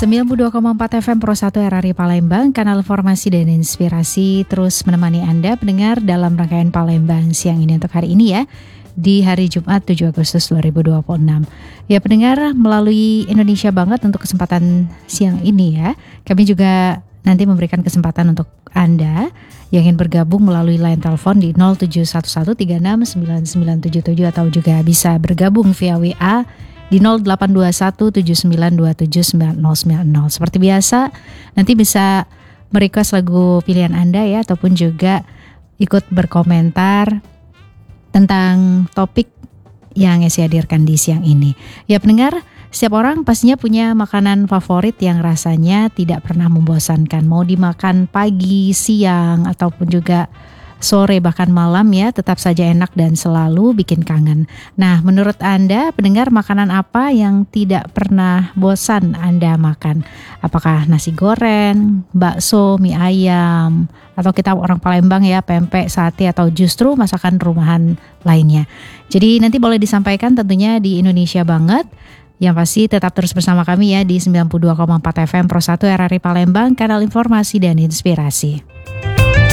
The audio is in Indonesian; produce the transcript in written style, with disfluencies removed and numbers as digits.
92,4 FM Pro 1 RRI Palembang, kanal informasi dan inspirasi terus menemani Anda pendengar dalam rangkaian Palembang siang ini untuk hari ini ya, di hari Jumat 7 Agustus 2026. Ya pendengar, melalui Indonesia Banget untuk kesempatan siang ini ya, kami juga nanti memberikan kesempatan untuk Anda yang ingin bergabung melalui line telepon di 0711369977 atau juga bisa bergabung via WA di 082179279090. Seperti biasa, nanti bisa merequest lagu pilihan Anda ya, ataupun juga ikut berkomentar tentang topik yang saya hadirkan di siang ini. Ya pendengar, setiap orang pastinya punya makanan favorit yang rasanya tidak pernah membosankan. Mau dimakan pagi, siang, ataupun juga sore bahkan malam ya, tetap saja enak dan selalu bikin kangen. Nah, menurut Anda pendengar, makanan apa yang tidak pernah bosan Anda makan? Apakah nasi goreng, bakso, mie ayam, atau kita orang Palembang ya, pempek, sate, atau justru masakan rumahan lainnya? Jadi nanti boleh disampaikan tentunya di Indonesia Banget. Yang pasti tetap terus bersama kami ya di 92,4 FM Pro 1 RRI Palembang, kanal informasi dan inspirasi.